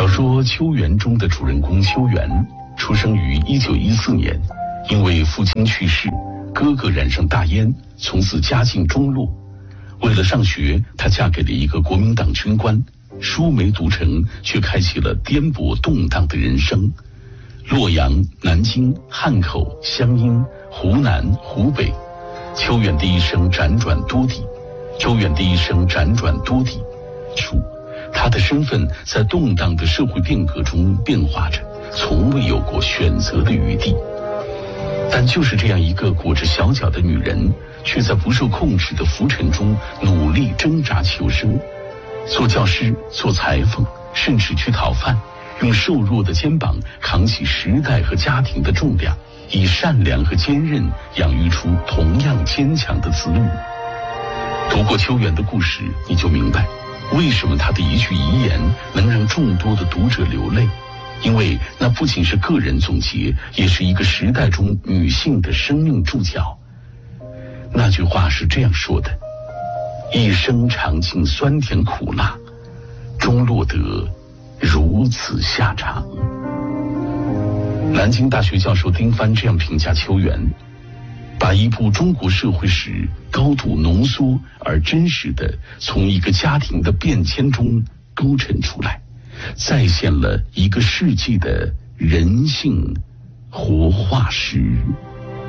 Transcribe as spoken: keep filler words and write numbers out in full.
小说《秋园》中的主人公秋园，出生于一九一四年，因为父亲去世，哥哥染上大烟，从此家境中落。为了上学，她嫁给了一个国民党军官，书没读成，却开启了颠簸动荡的人生。洛阳、南京、汉口、湘阴、湖南、湖北，秋远的一生辗转多地。秋远的一生辗转多地，书他的身份在动荡的社会变革中变化着，从未有过选择的余地。但就是这样一个裹着小脚的女人，却在不受控制的浮沉中努力挣扎求生，做教师，做裁缝，甚至去讨饭，用瘦弱的肩膀扛起时代和家庭的重量，以善良和坚韧养育出同样坚强的子女。读过秋园的故事，你就明白为什么他的一句遗言能让众多的读者流泪，因为那不仅是个人总结，也是一个时代中女性的生命注脚。那句话是这样说的：一生尝尽酸甜苦辣，终落得如此下场。南京大学教授丁帆这样评价秋园，把一部中国社会史高度浓缩而真实的从一个家庭的变迁中勾陈出来，再现了一个世纪的人性活化石。